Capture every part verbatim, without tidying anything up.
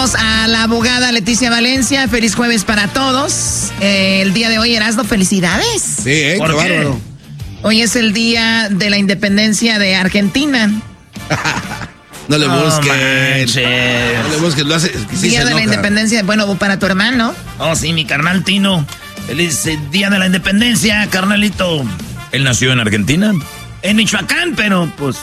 tenemos a la abogada Leticia Valencia. Feliz jueves para todos. Eh, el día de hoy, Erasmo, felicidades. Sí, ¿eh? ¿Por qué? Bárbaro. Hoy es el día de la independencia de Argentina. No le busques. Oh, no le busques, lo hace. Sí, día de la independencia, bueno, para tu hermano. Oh, sí, mi carnal Tino. Feliz día de la independencia, carnalito. Él nació en Argentina, en Michoacán, pero pues...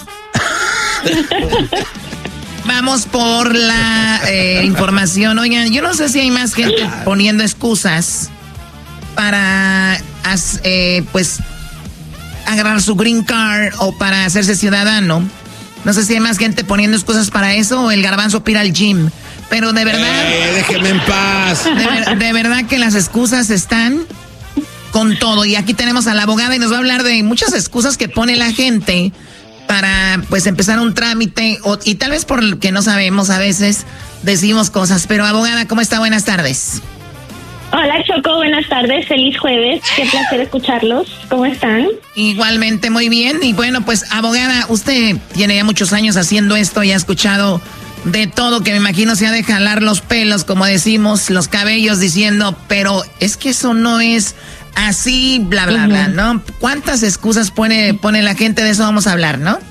Vamos por la eh, información. Oigan, yo no sé si hay más gente poniendo excusas para, eh, pues, agarrar su green card o para hacerse ciudadano. No sé si hay más gente poniendo excusas para eso o el garbanzo pira al gym. Pero de verdad... Eh, déjeme en paz. De, ver, de verdad que las excusas están con todo. Y aquí tenemos a la abogada y nos va a hablar de muchas excusas que pone la gente para, pues, empezar un trámite. O, y tal vez porque no sabemos, a veces decimos cosas. Pero, abogada, ¿cómo está? Buenas tardes. Hola, Choco, buenas tardes, feliz jueves, qué placer escucharlos, ¿cómo están? Igualmente, muy bien, y bueno, pues, abogada, usted tiene ya muchos años haciendo esto y ha escuchado de todo, que me imagino se ha de jalar los pelos, como decimos, los cabellos, diciendo, pero es que eso no es así, bla, bla, uh-huh. bla, ¿no? ¿Cuántas excusas pone, pone la gente? De eso vamos a hablar, ¿no?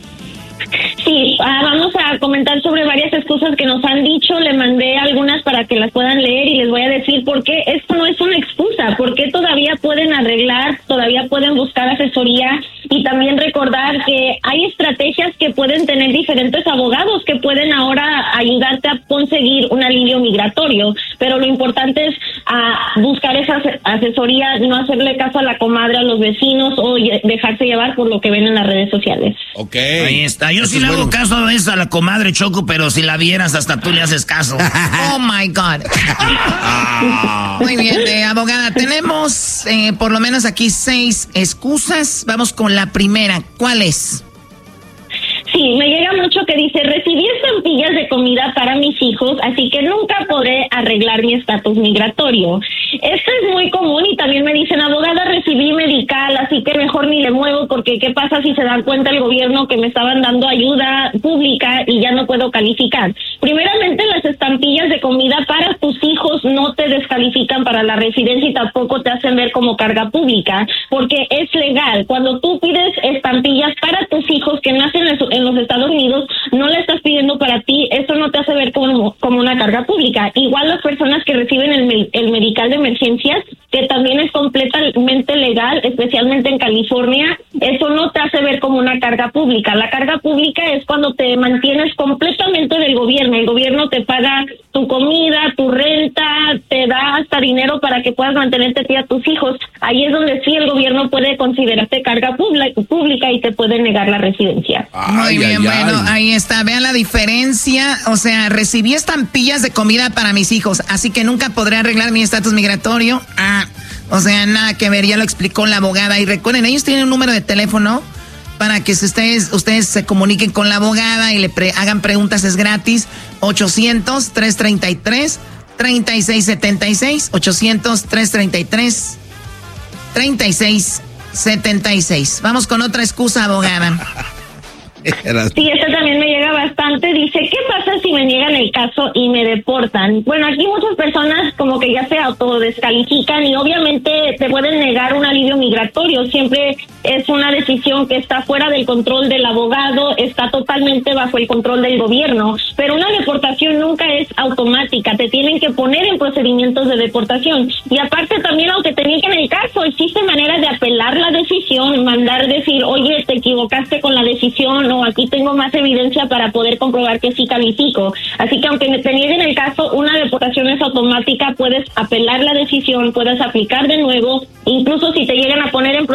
Sí, ah, vamos a comentar sobre varias excusas que nos han dicho. Le mandé algunas para que las puedan leer y les voy a decir por qué esto no es una excusa, por qué todavía pueden arreglar, todavía pueden buscar asesoría y también recordar que hay estrategias que pueden tener diferentes abogados que pueden ahora ayudarte a conseguir un alivio migratorio, pero lo importante es ah, buscar esa asesoría, no hacerle caso a la comadre, a los vecinos o dejarse llevar por lo que ven en las redes sociales. Ok. Ahí está. Yo sí le hago caso a esa, a la comadre Choco, pero si la vieras, hasta tú le haces caso. Oh, my God. Muy bien, eh, abogada, tenemos eh, por lo menos aquí seis excusas. Vamos con la primera. ¿Cuál es? Sí, me llega mucho que dice, recibí estampillas de comida para mis hijos, así que nunca podré arreglar mi estatus migratorio. Esto es muy común y también me dicen, abogada, recibí medical, así que mejor ni le muevo porque ¿qué pasa si se dan cuenta el gobierno que me estaban dando ayuda pública y ya no puedo calificar? Primeramente, las estampillas de comida para tus hijos no te descalifican para la residencia y tampoco te hacen ver como carga pública, porque es legal. Cuando tú pides estampillas para tus hijos que nacen en los Estados Unidos, no la estás pidiendo para ti, eso no te hace ver como, como una carga pública. Igual las personas que reciben el, el medical de emergencias, que también es completamente legal, especialmente en California, eso no te hace ver como una carga pública. La carga pública es cuando te mantienes completamente del gobierno. El gobierno te paga tu comida, tu renta, te da hasta dinero para que puedas mantenerte a ti y a tus hijos. Ahí es donde sí el gobierno puede considerarte carga pública y te puede negar la residencia. Muy bien, ay, ay, bueno, ay. Ahí está. Vean la diferencia. O sea, recibí estampillas de comida para mis hijos, así que nunca podré arreglar mi estatus migratorio. Ah, o sea, nada que ver, ya lo explicó la abogada. Y recuerden, ellos tienen un número de teléfono para que si ustedes, ustedes se comuniquen con la abogada y le pre- hagan preguntas, es gratis. ochocientos, trescientos treinta y tres, treinta y seis setenta y seis. ochocientos, trescientos treinta y tres, treinta y seis setenta y seis. Vamos con otra excusa, abogada. Sí, esta también me llega bastante. Dice, ¿qué pasa si me niegan el caso y me deportan? Bueno, aquí muchas personas como que ya se autodescalifican y obviamente te pueden negar un alivio migratorio. Siempre es una decisión que está fuera del control del abogado, está totalmente bajo el control del gobierno. Pero una deportación nunca es automática, te tienen que poner en procedimientos de deportación. Y aparte también, aunque te nieguen el caso, existe manera de apelar la decisión, mandar decir, oye, te equivocaste con la decisión, o aquí tengo más evidencia para poder comprobar que sí califico. Así que aunque te nieguen el caso, una deportación es automática, puedes apelar la decisión, puedes aplicar de nuevo, incluso si te llegan a poner en